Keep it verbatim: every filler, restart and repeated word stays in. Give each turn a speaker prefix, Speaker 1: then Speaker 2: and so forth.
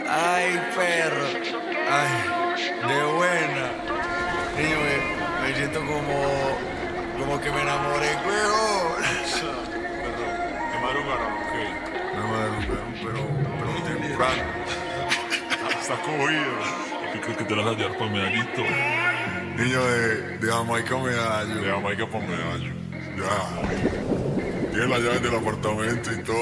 Speaker 1: Ay, perro. Ay, de buena. Niño, me, me siento como, como que me enamoré, huevón.
Speaker 2: Perro, ¿te madrugaron o qué?
Speaker 1: Me madrugaron, pero, pero temprano.
Speaker 2: Estás cogido. ¿Qué crees que te las vas a llevar para el medallito?
Speaker 1: Niño de, de Jamaica Medallo.
Speaker 2: De Jamaica para medallo.
Speaker 1: Ya. Tiene las llaves del apartamento y todo.